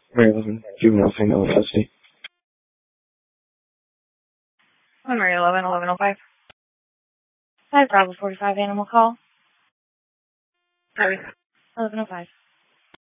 Mary 11, juvenile female in custody. Mary 11, 1105. 5 Bravo 45 animal call. Sorry. 1105.